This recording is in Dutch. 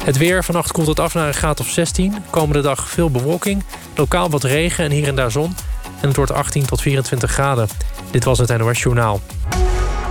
Het weer, vannacht koelt het af naar een graad of 16. Komende dag veel bewolking, lokaal wat regen en hier en daar zon. En het wordt 18 tot 24 graden. Dit was het NOS Journaal.